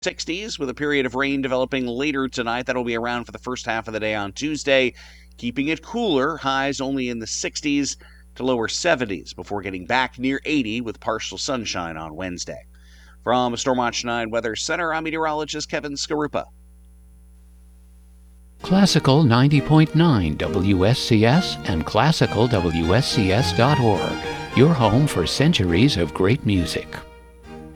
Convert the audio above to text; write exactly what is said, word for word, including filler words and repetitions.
sixties with a period of rain developing later tonight. That'll be around for the first half of the day on Tuesday, keeping it cooler. Highs only in the sixties to lower seventies before getting back near eighty with partial sunshine on Wednesday. From Stormwatch nine Weather Center, I'm meteorologist Kevin Skarupa. Classical ninety point nine W S C S and classical W S C S dot org, your home for centuries of great music.